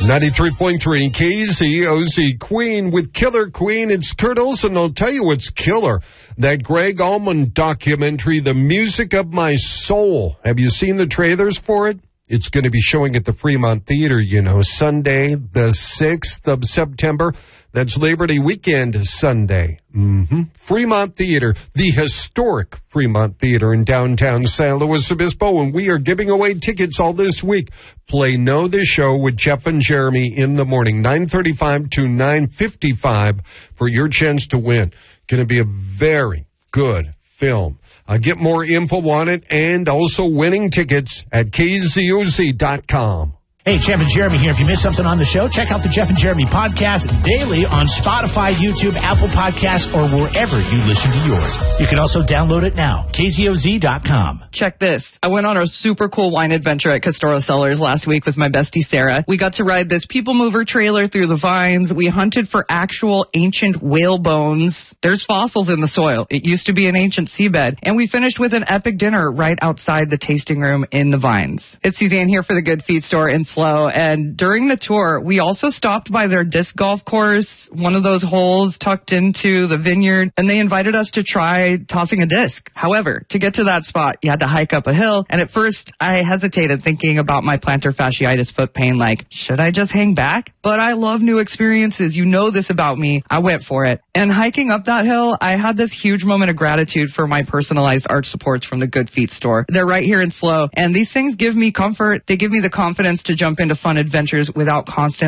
93.3 KZOZ. Queen with Killer Queen. It's Kurt Olson. I'll tell you what's killer. That Greg Allman documentary, The Music of My Soul. Have you seen the trailers for it? It's going to be showing at the Fremont Theater, Sunday, the 6th of September. That's Labor Day weekend Sunday. Fremont Theater, the historic Fremont Theater in downtown San Luis Obispo, and we are giving away tickets all this week. Play Know the Show with Jeff and Jeremy in the morning, 9:35 to 9:55 for your chance to win. Going to be a very good film. Get more info on it and also winning tickets at KZOZ.com. Hey, Jeff and Jeremy here. If you missed something on the show, check out the Jeff and Jeremy podcast daily on Spotify, YouTube, Apple Podcasts, or wherever you listen to yours. You can also download it now. KZOZ.com. Check this. I went on a super cool wine adventure at Castoro Cellars last week with my bestie Sarah. We got to ride this people mover trailer through the vines. We hunted for actual ancient whale bones. There's fossils in the soil. It used to be an ancient seabed. And we finished with an epic dinner right outside the tasting room in the vines. It's Suzanne here for the Good Feet store in Slow, and during the tour, we also stopped by their disc golf course, one of those holes tucked into the vineyard, and they invited us to try tossing a disc. However, to get to that spot, you had to hike up a hill, and at first, I hesitated thinking about my plantar fasciitis foot pain, like, should I just hang back? But I love new experiences. You know this about me. I went for it. And hiking up that hill, I had this huge moment of gratitude for my personalized arch supports from the Good Feet store. They're right here in Slow, and these things give me comfort. They give me the confidence to jump into fun adventures without constant